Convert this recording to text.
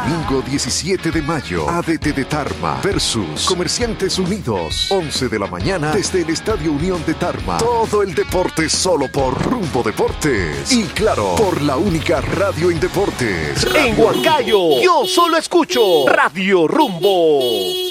Domingo 17 de mayo, ADT de Tarma versus Comerciantes Unidos. 11 de la mañana desde el Estadio Unión de Tarma. Todo el deporte solo por Rumbo Deportes. Y claro, por la única radio en deportes. En Huancayo, yo solo escucho Radio Rumbo.